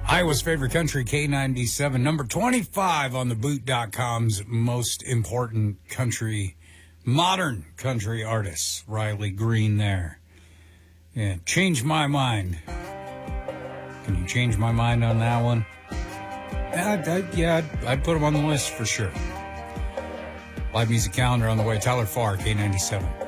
Iowa's favorite country, K97, number 25 on the Boot.com's most important country, modern country artists. Riley Green there. Yeah, Change My Mind. Can you change my mind on that one? I'd put him on the list for sure. Live music calendar on the way. Tyler Farr, K97.